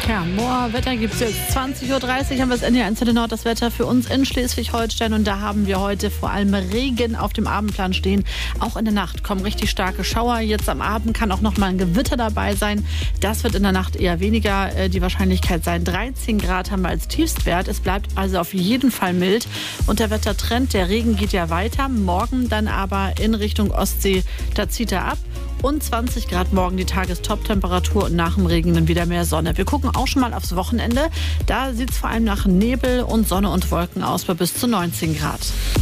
Ja, Wetter gibt es jetzt. 20.30 Uhr haben wir das NDR1 Welle Nord, das Wetter für uns in Schleswig-Holstein. Und da haben wir heute vor allem Regen auf dem Abendplan stehen. Auch in der Nacht kommen richtig starke Schauer. Jetzt am Abend kann auch noch mal ein Gewitter dabei sein. Das wird in der Nacht eher weniger die Wahrscheinlichkeit sein. 13 Grad haben wir als Tiefstwert. Es bleibt also auf jeden Fall mild. Und der Wettertrend, der Regen geht ja weiter. Morgen dann aber in Richtung Ostsee, da zieht er ab. Und 20 Grad morgen die Tagestop-Temperatur und nach dem Regen dann wieder mehr Sonne. Wir gucken auch schon mal aufs Wochenende. Da sieht es vor allem nach Nebel und Sonne und Wolken aus bei bis zu 19 Grad.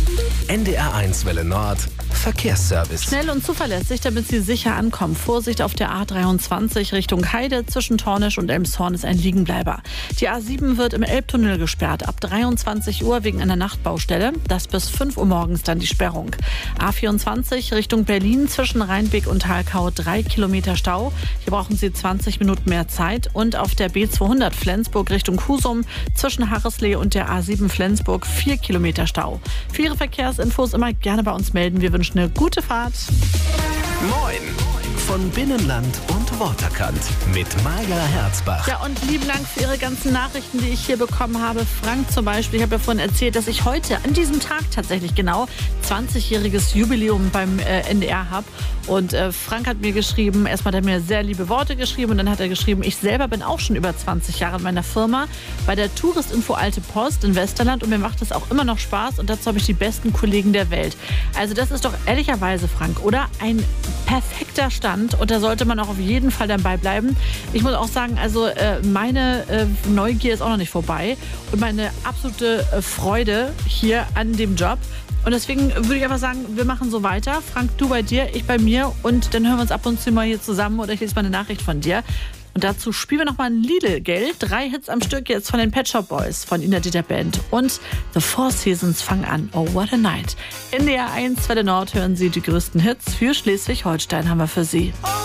NDR1 Welle Nord Verkehrsservice. Schnell und zuverlässig, damit Sie sicher ankommen. Vorsicht auf der A23 Richtung Heide. Zwischen Tornisch und Elmshorn ist ein Liegenbleiber. Die A7 wird im Elbtunnel gesperrt. Ab 23 Uhr wegen einer Nachtbaustelle. Das bis 5 Uhr morgens dann die Sperrung. A24 Richtung Berlin zwischen Rheinbeck und Halkau 3 Kilometer Stau. Hier brauchen Sie 20 Minuten mehr Zeit. Und auf der B200 Flensburg Richtung Husum zwischen Harreslee und der A7 Flensburg 4 Kilometer Stau. Für Ihre Verkehrsinfos immer gerne bei uns melden. Wir wünschen eine gute Fahrt. Moin von Binnenland und Waterkant mit Maja Herzbach. Ja, und lieben Dank für Ihre ganzen Nachrichten, die ich hier bekommen habe. Frank zum Beispiel, ich habe ja vorhin erzählt, dass ich heute an diesem Tag tatsächlich genau 20-jähriges Jubiläum beim NDR habe. Und Frank hat mir geschrieben, erstmal hat er mir sehr liebe Worte geschrieben und dann hat er geschrieben, ich selber bin auch schon über 20 Jahre in meiner Firma bei der Touristinfo Alte Post in Westerland und mir macht das auch immer noch Spaß und dazu habe ich die besten Kollegen der Welt. Also das ist doch ehrlicherweise, Frank, oder? Ein perfekter Stand und da sollte man auch auf jeden Fall dabei bleiben. Ich muss auch sagen, also meine Neugier ist auch noch nicht vorbei und meine absolute Freude hier an dem Job. Und deswegen würde ich einfach sagen, wir machen so weiter. Frank, du bei dir, ich bei mir und dann hören wir uns ab und zu mal hier zusammen oder ich lese mal eine Nachricht von dir. Und dazu spielen wir nochmal ein Lidl-Geld. 3 Hits am Stück jetzt von den Pet Shop Boys, von Ina Dieter Band. Und The Four Seasons fangen an. Oh, what a night. In NDR1 Welle Nord hören Sie die größten Hits für Schleswig-Holstein haben wir für Sie.